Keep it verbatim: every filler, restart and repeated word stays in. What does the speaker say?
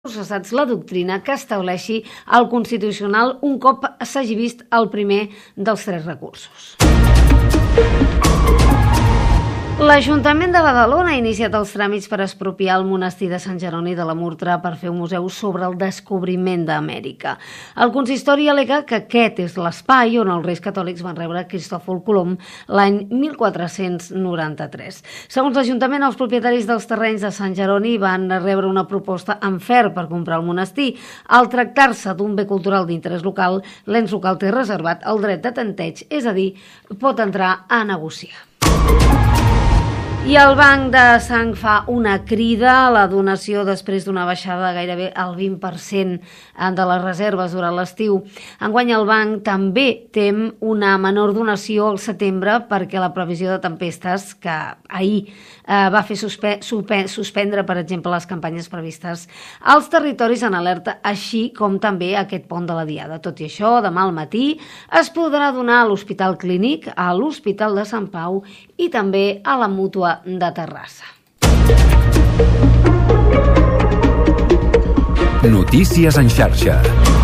processats la doctrina que estableixi el Constitucional un cop s'hagi vist el primer dels tres recursos. L'Ajuntament de Badalona ha iniciat els tràmits per expropiar el monestir de Sant Jeroni de la Murtra per fer un museu sobre el descobriment d'Amèrica. El consistori al·lega que aquest és l'espai on els Reis Catòlics van rebre Cristòfol Colom l'any mil quatre-cents noranta-tres. Segons l'Ajuntament, els propietaris dels terrenys de Sant Jeroni van rebre una proposta en ferm per comprar el monestir. Al tractar-se d'un bé cultural d'interès local, l'ens local té reservat el dret de tanteig, és a dir, pot entrar a negociar. I el Banc de Sang fa una crida a la donació després d'una baixada de gairebé el vint per cent de les reserves durant l'estiu. Enguany el banc també tem una menor donació al setembre perquè la previsió de tempestes que ahir eh, va fer suspe suspe suspendre, per exemple, les campanyes previstes als territoris en alerta, així com també aquest pont de la Diada. Tot i això, demà al matí es podrà donar a l'Hospital Clínic, a l'Hospital de Sant Pau i també a la Mútua de Terrassa. Notícies en xarxa.